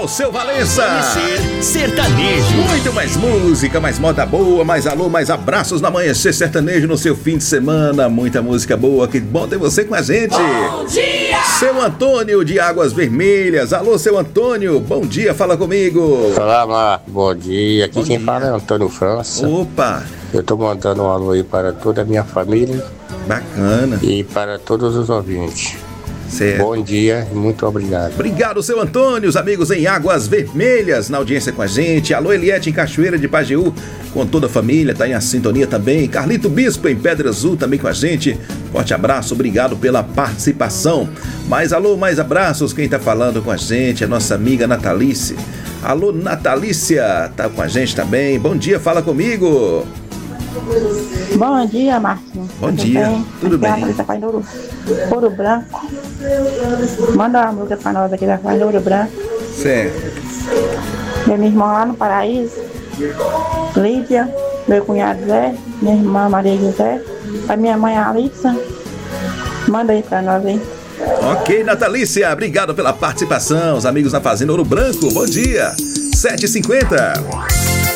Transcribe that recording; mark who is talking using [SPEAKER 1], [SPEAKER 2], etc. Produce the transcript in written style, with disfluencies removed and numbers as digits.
[SPEAKER 1] seu Valença.
[SPEAKER 2] Amanhecer Sertanejo.
[SPEAKER 1] Muito mais música, mais moda boa, mais alô, mais abraços no Amanhecer Sertanejo no seu fim de semana. Muita música boa, que bom ter você com a gente.
[SPEAKER 3] Bom dia!
[SPEAKER 1] Seu Antônio de Águas Vermelhas. Alô, seu Antônio, bom dia, fala comigo.
[SPEAKER 4] Olá, Marco, bom dia. Aqui
[SPEAKER 1] Bom
[SPEAKER 4] quem
[SPEAKER 1] dia.
[SPEAKER 4] fala é Antônio França.
[SPEAKER 1] Opa,
[SPEAKER 4] Eu tô mandando um alô aí para toda a minha família
[SPEAKER 1] bacana.
[SPEAKER 4] e para todos os ouvintes.
[SPEAKER 1] Certo.
[SPEAKER 4] Bom dia e muito obrigado.
[SPEAKER 1] Obrigado, seu Antônio, os amigos em Águas Vermelhas na audiência com a gente. Alô, Eliette em Cachoeira de Pajeú, com toda a família, tá em a sintonia também. Carlito Bispo em Pedra Azul também com a gente. Forte abraço, obrigado pela participação. Mais alô, mais abraços, quem tá falando com a gente é a nossa amiga Natalice. Alô, Natalícia, tá com a gente também. Bom dia, fala comigo.
[SPEAKER 5] Bom dia, Marquinhos.
[SPEAKER 1] Bom dia, tudo bem?
[SPEAKER 5] Aqui é a Thalita faz Ouro Branco. Manda uma música pra nós aqui da Faz Ouro Branco.
[SPEAKER 1] Certo.
[SPEAKER 5] Meu irmão lá no Paraíso, Lídia, meu cunhado Zé, minha irmã Maria José, a minha mãe Alissa. Manda aí pra nós, hein?
[SPEAKER 1] Ok, Natalícia, obrigado pela participação. Os amigos na Fazenda Ouro Branco, bom dia. 7h50.